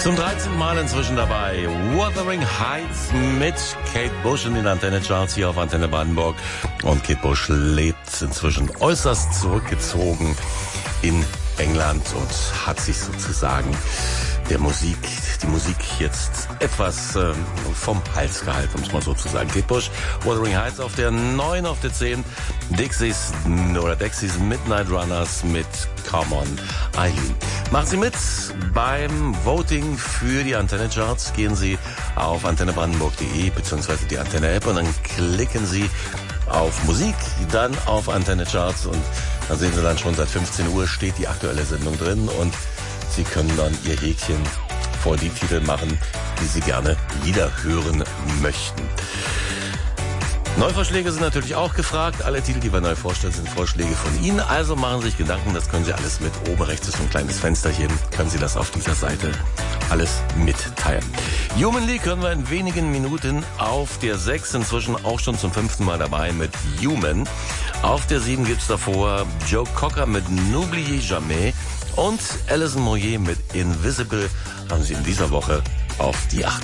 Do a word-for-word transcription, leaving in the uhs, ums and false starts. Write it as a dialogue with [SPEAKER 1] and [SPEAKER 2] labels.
[SPEAKER 1] Zum dreizehnten Mal inzwischen dabei Wuthering Heights mit Kate Bush in den Antenne-Charts hier auf Antenne Brandenburg. Und Kate Bush lebt inzwischen äußerst zurückgezogen in England und hat sich sozusagen der Musik, die Musik jetzt etwas äh, vom Hals gehalten, um es mal so zu sagen. Kate Bush, Wuthering Heights auf der neun, auf der zehn, Dixies oder Dixies Midnight Runners mit Come On Eileen. Machen Sie mit beim Voting für die Antenne-Charts. Gehen Sie auf antenne brandenburg punkt de bzw. die Antenne-App und dann klicken Sie auf Musik, dann auf Antenne-Charts und dann sehen Sie dann schon seit fünfzehn Uhr steht die aktuelle Sendung drin und Sie können dann Ihr Häkchen vor die Titel machen, die Sie gerne wieder hören möchten. Neuvorschläge sind natürlich auch gefragt. Alle Titel, die wir neu vorstellen, sind Vorschläge von Ihnen. Also machen Sie sich Gedanken, das können Sie alles mit. Oben rechts ist so ein kleines Fensterchen. Können Sie das auf dieser Seite alles mitteilen. Human League hören wir in wenigen Minuten auf der sechs. Inzwischen auch schon zum fünften Mal dabei mit Human. Auf der sieben gibt's davor Joe Cocker mit N'oubliez jamais. Und Alison Moyet mit Invisible haben Sie in dieser Woche auf die acht.